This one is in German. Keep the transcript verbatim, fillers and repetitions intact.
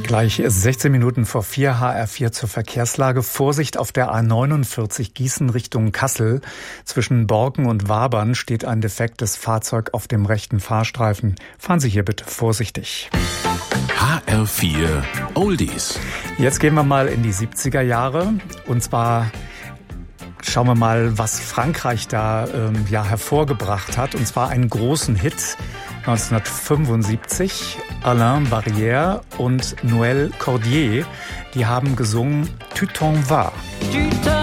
Gleich sechzehn Minuten vor vier, H R vier zur Verkehrslage. Vorsicht auf der A neunundvierzig Gießen Richtung Kassel. Zwischen Borken und Wabern steht ein defektes Fahrzeug auf dem rechten Fahrstreifen. Fahren Sie hier bitte vorsichtig. H R vier Oldies. Jetzt gehen wir mal in die siebziger Jahre. Und zwar schauen wir mal, was Frankreich da ähm, ja, hervorgebracht hat. Und zwar einen großen Hit neunzehnhundertfünfundsiebzig. Alain Barrière und Noël Cordier, die haben gesungen Tu t'en vas.